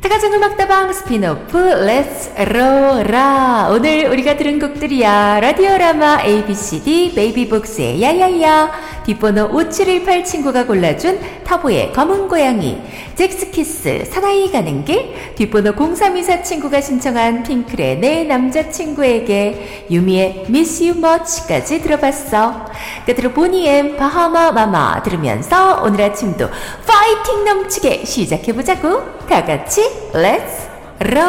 타가정 음악다방 스피노프 Let's Roll라. 오늘 우리가 들은 곡들이야. 라디오라마 ABCD 베이비복스의 야야야, 뒷번호 5718 친구가 골라준 터보의 검은 고양이, 잭스키스 사나이 가는 길, 뒷번호 0324 친구가 신청한 핑클의 내 남자친구에게, 유미의 Miss You Much까지 들어봤어. 끝으로 보니엠 바하마 마마 들으면서 오늘 아침도 파이팅 넘치게 시작해보자고. 다같이 Let's Roll.